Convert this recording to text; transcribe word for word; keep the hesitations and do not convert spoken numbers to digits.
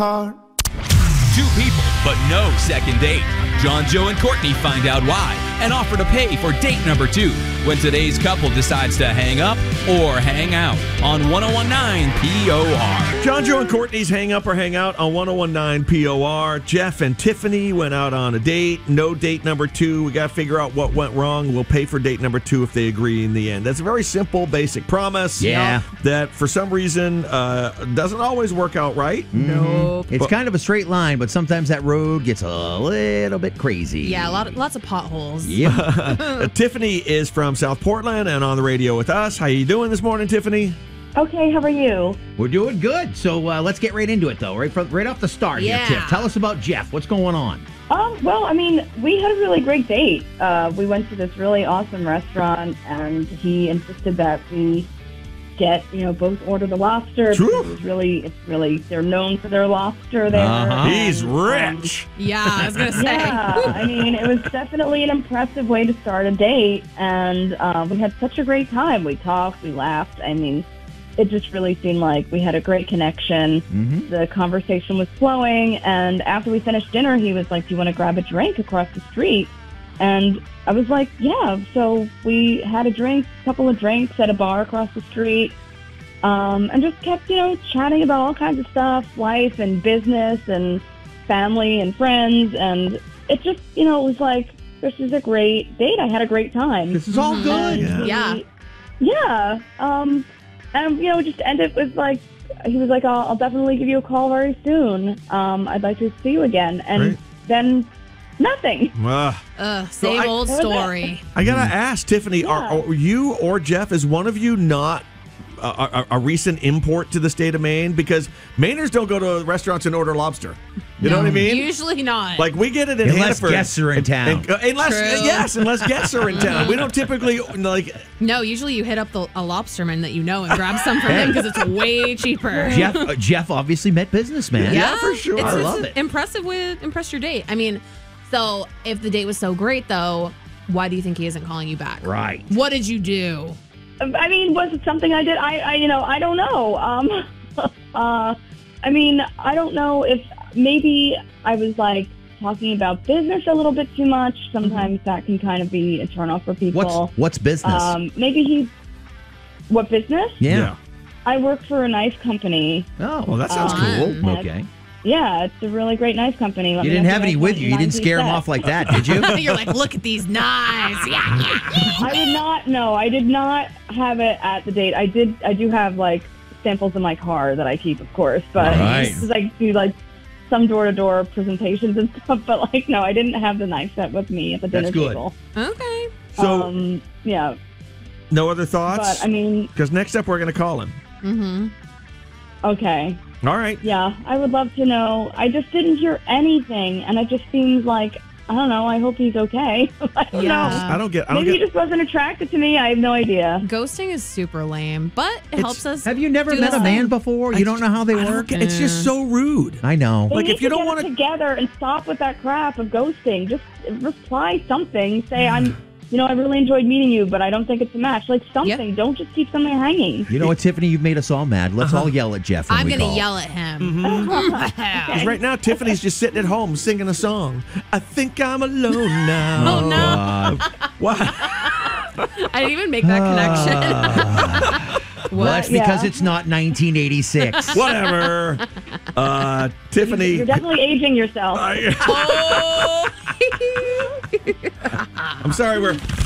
Two people, but no second date. John, Joe, and Courtney find out why and offer to pay for date number two when today's couple decides to hang up or hang out on one oh one nine P O R. John, Joe, and Courtney's Hang Up or Hang Out on one oh one nine P O R. Jeff and Tiffany went out on a date. No date number two. We got to figure out what went wrong. We'll pay for date number two if they agree in the end. That's a very simple, basic promise. Yeah. That for some reason uh, doesn't always work out right. Nope. It's But- kind of a straight line, but sometimes that road gets a little bit crazy. Yeah, a lot of, lots of potholes. Yep. Uh, Tiffany is from South Portland and on the radio with us. How you doing this morning, Tiffany? Okay, how are you? We're doing good. So uh, let's get right into it, though. Right from right off the start Yeah. here, Tiff. Tell us about Jeff. What's going on? Um, well, I mean, we had a really great date. Uh, we went to this really awesome restaurant, and he insisted that we get, you know, both order the lobster. True. It was really, it's really, they're known for their lobster there. Uh-huh. He's And, um, rich. Yeah, I was going to say. Yeah, I mean, it was definitely an impressive way to start a date, and uh, we had such a great time. We talked, we laughed. I mean, it just really seemed like we had a great connection. Mm-hmm. The conversation was flowing, and after we finished dinner, he was like, "Do you want to grab a drink across the street?" And I was like, "Yeah." So we had a drink, a couple of drinks at a bar across the street, um, and just kept, you know, chatting about all kinds of stuff, life and business and family and friends. And it just, you know, it was like, this is a great date. I had a great time. This is all Mhm. good. Yeah. Yeah. We- yeah. Um, and, you know, just ended with like, he was like, I'll, I'll definitely give you a call very soon. Um, I'd like to see you again. And Great. then nothing. Uh, Ugh, same I- old That was it. story. I got to ask, Tiffany, are, Yeah. are you or Jeff, is one of you not a, a, a recent import to the state of Maine? Because Mainers don't go to restaurants and order lobster. You know what I mean? Usually not. Like, we get it in Unless Hannaford. guests are in town. And- and- unless, True. yes, unless guests are in town. We don't typically, like, no, usually you hit up the, a lobsterman that you know and grab some from him because it's way cheaper. Jeff, uh, Jeff obviously met businessman. Yeah, for sure. It's, I it's love it. impressive way to impress your date. I mean, so if the date was so great, though, why do you think he isn't calling you back? Right. What did you do? I mean, was it something I did? I, I you know, I don't know. Um, uh, I mean, I don't know if maybe I was like talking about business a little bit too much. Sometimes Mm-hmm. that can kind of be a turnoff for people. What's what's business? Um, maybe he. What business? yeah. I work for a knife company. Oh, well, that sounds Fun. cool. okay. Yeah, it's a really great knife company. Let You me didn't know if have any guys with want you. You didn't knife scare him set. off like that, did you? You're like, look at these knives. Yeah. I did not. No, I did not have it at the date. I did. I do have like samples in my car that I keep, of course, but Nice. because I do like some door-to-door presentations and stuff. But like, no, I didn't have the knife set with me at the dinner That's good. table. Okay. So, um, yeah, no other thoughts? but I mean, Because next up, we're going to call him. Mm-hmm. okay, All right. yeah, I would love to know. I just didn't hear anything, and it just seems like I don't know. I hope he's okay. I don't Yeah. know. I don't get. I don't Maybe he get. just wasn't attracted to me. I have no idea. Ghosting is super lame, but it It's- helps us. Have you never do met this a man thing. before? I You don't know how they I don't work? get- It's just so rude. I know. They Like, need if you to don't get wanna- it together and stop with that crap of ghosting. Just reply something. Say I'm. You know, I really enjoyed meeting you, but I don't think it's a match. Like something. Yep. Don't just keep something hanging. You know what, Tiffany? You've made us all mad. Let's all yell at Jeff when I'm we gonna call. yell at him. Mm-hmm. Because right now, Tiffany's just sitting at home singing a song. I think I'm alone now. Oh, no. Uh, What? I didn't even make that connection. well, that's because Yeah. it's not nineteen eighty-six. Whatever. Uh, Tiffany. You're definitely aging yourself. I, Oh. I'm sorry, we're